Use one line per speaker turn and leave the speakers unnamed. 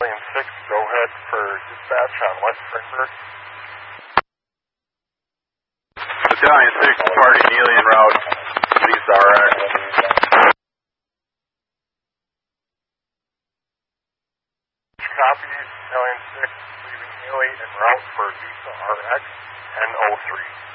Battalion 6, go ahead for dispatch on West Springbrook.
Battalion 6, departing Neely en route, leaves RX.
Copy, Battalion 6, leaving Neely en route for Visa RX, N03.